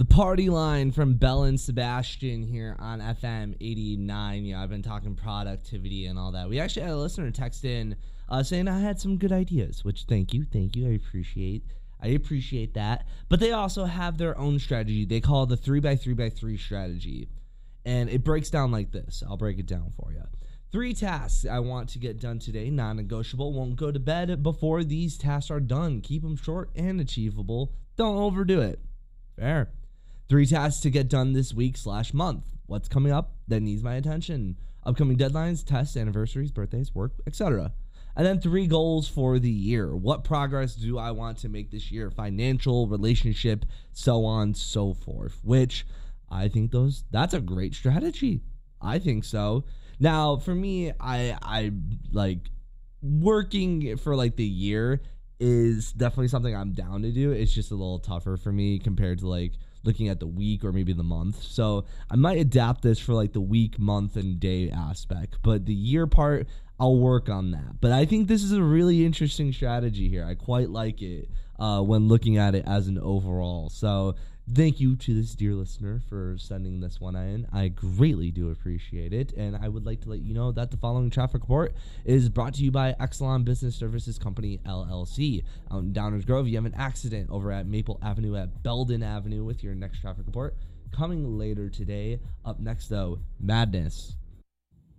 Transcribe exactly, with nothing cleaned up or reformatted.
The party line from Bell and Sebastian here on F M eighty-nine. Yeah, I've been talking productivity and all that. We actually had a listener text in uh, saying I had some good ideas, which thank you, thank you. I appreciate I appreciate that. But they also have their own strategy. They call it the three by three by three strategy. And it breaks down like this. I'll break it down for you. Three tasks I want to get done today, non-negotiable. Won't go to bed before these tasks are done. Keep them short and achievable. Don't overdo it. Fair. Three tasks to get done this week slash month. What's coming up that needs my attention? Upcoming deadlines, tests, anniversaries, birthdays, work, et cetera. And then three goals for the year. What progress do I want to make this year? Financial, relationship, so on, so forth. Which I think those that's a great strategy. I think so. Now, for me, I I like working for like the year is definitely something I'm down to do. It's just a little tougher for me compared to like looking at the week or maybe the month. So I might adapt this for like the week, month, and day aspect. But the year part, I'll work on that. But I think this is a really interesting strategy here. I quite like it uh, when looking at it as an overall. So thank you to this dear listener for sending this one in. I greatly do appreciate it. And I would like to let you know that the following traffic report is brought to you by Exelon Business Services Company, L L C. Out in Downers Grove, you have an accident over at Maple Avenue at Belden Avenue with your next traffic report. Coming later today. Up next, though, madness.